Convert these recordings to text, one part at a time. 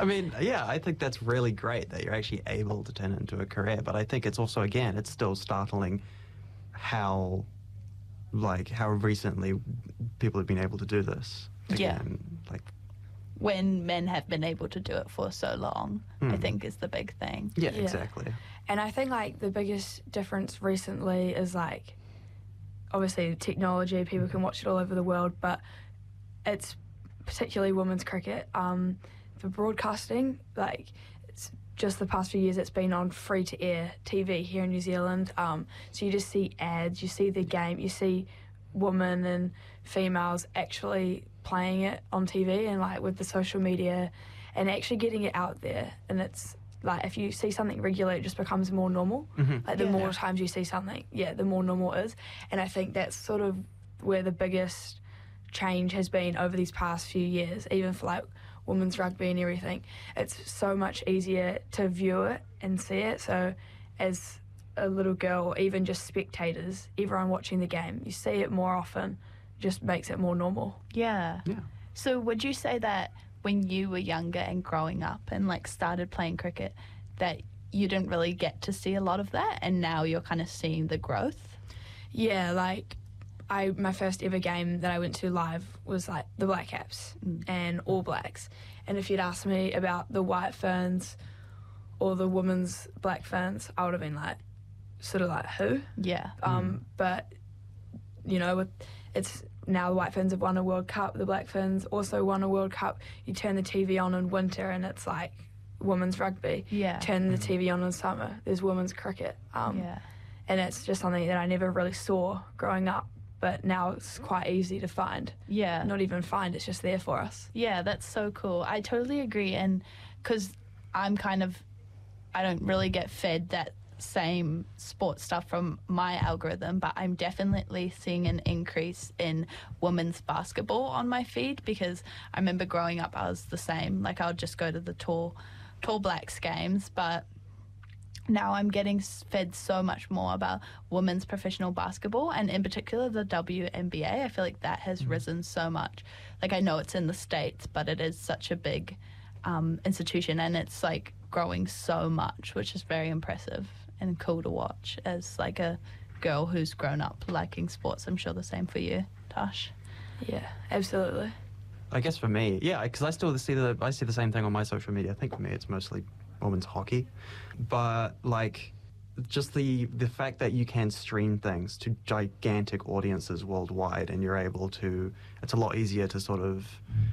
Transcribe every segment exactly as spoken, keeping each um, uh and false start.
I mean, yeah, I think that's really great that you're actually able to turn it into a career. But I think it's also, again, it's still startling how, like, how recently people have been able to do this. Again, Yeah. Like, when men have been able to do it for so long, I Mm. think is the big thing. yeah, Yeah. exactly. And I think like the biggest difference recently is like obviously technology, people can watch it all over the world, but it's particularly women's cricket. Um, for broadcasting, like it's just the past few years it's been on free to air T V here in New Zealand. Um, so you just see ads, you see the game, you see women and females actually playing it on T V and like with the social media and actually getting it out there. And it's like if you see something regular, it just becomes more normal. Mhm. Like the Yeah. more times you see something, yeah, the more normal it is. And I think that's sort of where the biggest change has been over these past few years, even for like women's rugby and everything. It's so much easier to view it and see it. So as a little girl or even just spectators, everyone watching the game, you see it more often, just makes it more normal. Yeah. Yeah. So would you say that when you were younger and growing up and like started playing cricket, that you didn't really get to see a lot of that and now you're kind of seeing the growth? Yeah, like I my first ever game that I went to live was like the Black Caps Mm. and All Blacks. And if you'd asked me about the White Ferns or the women's Black Ferns, I would have been like, sort of like, who? Yeah. Um, But, you know, with, it's now the White Ferns have won a World Cup, the Black Ferns also won a World Cup. You turn the T V on in winter and it's like women's rugby. Yeah. Turn the T V on in summer, there's women's cricket. Um, yeah. And it's just something that I never really saw growing up, but now it's quite easy to find. Yeah. Not even find, it's just there for us. Yeah, that's so cool. I totally agree. And because I'm kind of, I don't really get fed that same sports stuff from my algorithm, but I'm definitely seeing an increase in women's basketball on my feed because I remember growing up I was the same. Like I would just go to the tall, tall blacks games, but now I'm getting s- fed so much more about women's professional basketball and in particular the W N B A. I feel like that has risen so much. Like I know it's in the States, but it is such a big um, institution and it's like growing so much, which is very impressive and cool to watch as like a girl who's grown up liking sports. I'm sure the same for you, Tash. Yeah, absolutely. I guess for me, yeah, because I still see the I see the same thing on my social media. I think for me, it's mostly women's hockey, but like just the the fact that you can stream things to gigantic audiences worldwide, and you're able to, it's a lot easier to sort of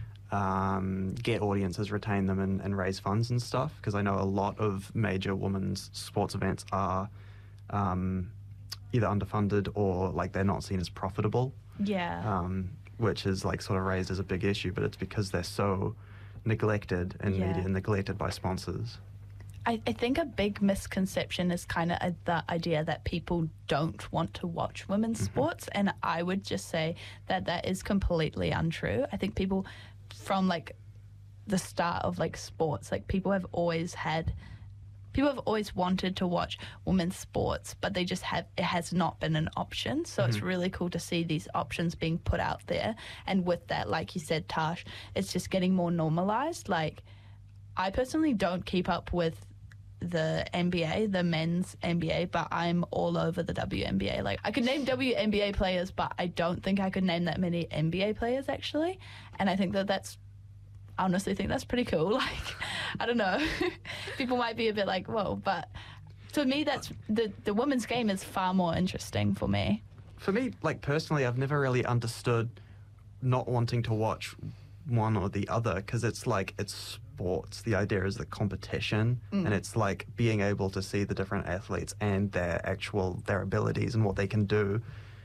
um, get audiences, retain them, and, and raise funds and stuff. Because I know a lot of major women's sports events are um, either underfunded or like they're not seen as profitable. Yeah. Um, which is like sort of raised as a big issue, but it's because they're so neglected in Yeah. media and neglected by sponsors. I, I think a big misconception is kind of the idea that people don't want to watch women's sports, and I would just say that that is completely untrue. I think people from like the start of like sports, like people have always had, people have always wanted to watch women's sports, but they just have, it has not been an option. So it's really cool to see these options being put out there. And with that, like you said, Tash, it's just getting more normalized. Like I personally don't keep up with the N B A, the men's N B A, but I'm all over the W N B A. Like I could name W N B A players, but I don't think I could name that many N B A players actually. And I think that that's, I honestly think that's pretty cool. Like, I don't know. People might be a bit like, whoa, but to me, that's the, the women's game is far more interesting for me. For me, like personally, I've never really understood not wanting to watch one or the other, because it's like, it's sports. The idea is the competition, Mm. and it's like being able to see the different athletes and their actual, their abilities and what they can do.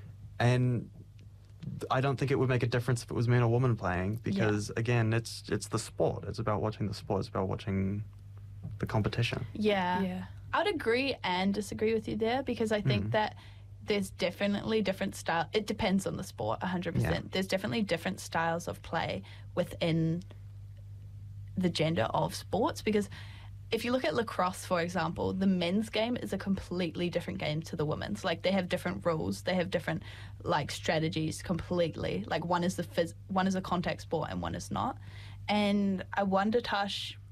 And I don't think it would make a difference if it was man or woman playing, because again, it's it's the sport. It's about watching the sport. It's about watching the competition. Yeah. Yeah. I'd agree and disagree with you there because I think Mm. that there's definitely different style. It depends on the sport, one hundred percent. Yeah. There's definitely different styles of play within the gender of sports because if you look at lacrosse, for example, the men's game is a completely different game to the women's. Like they have different rules, they have different like strategies completely. Like one is the phys- one is a contact sport and one is not. And I wonder, Tash,